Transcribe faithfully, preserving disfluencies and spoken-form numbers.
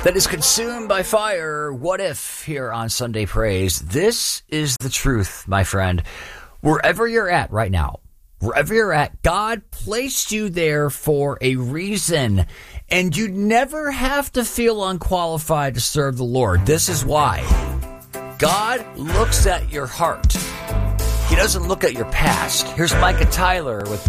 that is consumed by fire. What if here on Sunday Praise? This is the truth, my friend. Wherever you're at right now, wherever you're at, God placed you there for a reason, and you never have to feel unqualified to serve the Lord. This is why. God looks at your heart. He doesn't look at your past. Here's Micah Tyler with